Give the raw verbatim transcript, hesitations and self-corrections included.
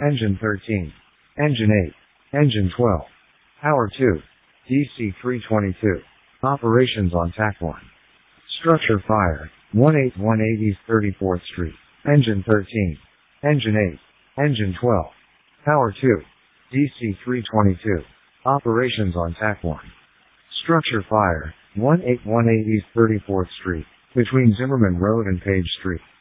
Engine thirteen. Engine eight. Engine twelve. Power two. D C three twenty-two. Operations on Tack one. Structure fire, one eighty-one East thirty-fourth Street. Engine thirteen. Engine eight. Engine twelve. Power two. D C three twenty-two. Operations on Tack one. Structure fire, one eighty-one East thirty-fourth Street, between Zimmerman Road and Page Street.